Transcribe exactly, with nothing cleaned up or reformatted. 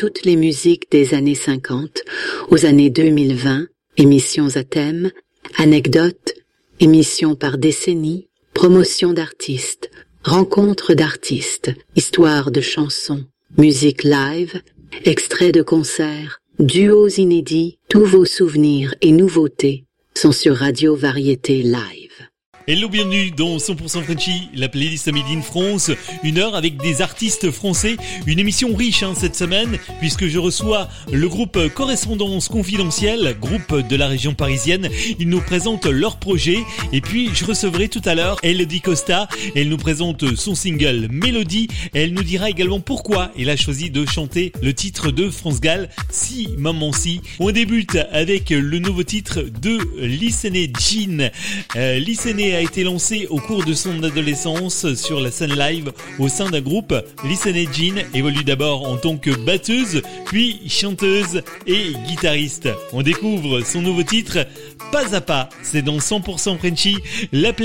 toutes les musiques des années cinquante aux années deux mille vingt, émissions à thème, anecdotes, émissions par décennie, promotion d'artistes, rencontres d'artistes, histoires de chansons, musique live, extraits de concerts, duos inédits, tous vos souvenirs et nouveautés sont sur Radio Variété Live. Hello, bienvenue dans cent pour cent Frenchy, la playlist Made in France, une heure avec des artistes français, une émission riche hein, cette semaine, puisque je reçois le groupe Correspondance Confidentielle, groupe de la région parisienne. Ils nous présentent leur projet, et puis je recevrai tout à l'heure Elodie Costa. Elle nous présente son single Mélodie, et elle nous dira également pourquoi elle a choisi de chanter le titre de France Gall, Si Maman Si. On débute avec le nouveau titre de Licené Jean. Euh, Licené a été lancé au cours de son adolescence sur la scène live au sein d'un groupe. Licené Jean évolue d'abord en tant que batteuse, puis chanteuse et guitariste. On découvre son nouveau titre Pas à Pas. C'est dans cent pour cent Frenchy, la